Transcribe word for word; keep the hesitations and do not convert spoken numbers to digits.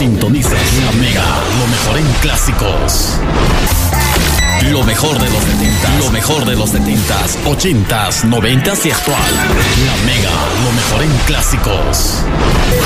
Sintonizas La Mega, lo mejor en clásicos. Lo mejor de los setenta, lo mejor de los setentas, ochentas, noventas y actual. La Mega, lo mejor en clásicos.